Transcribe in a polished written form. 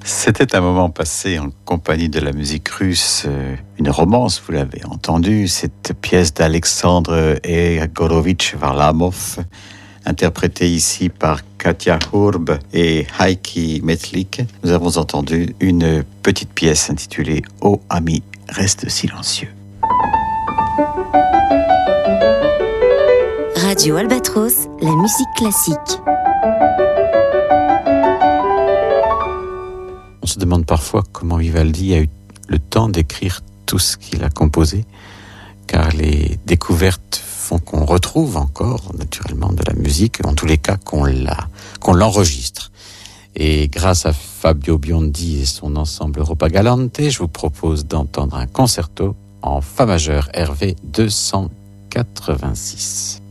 C'était un moment passé en compagnie de la musique russe, une romance, vous l'avez entendu, cette pièce d'Alexandre Egorovitch Varlamov, interprétée ici par Katia Hurb et Heikki Metlik. Nous avons entendu une petite pièce intitulée « Oh ami, reste silencieux ». Radio Albatros, la musique classique. On se demande parfois comment Vivaldi a eu le temps d'écrire tout ce qu'il a composé, car les découvertes font qu'on retrouve encore naturellement de la musique, en tous les cas qu'on l'enregistre. Et grâce à Fabio Biondi et son ensemble Europa Galante, je vous propose d'entendre un concerto en Fa majeur RV 286.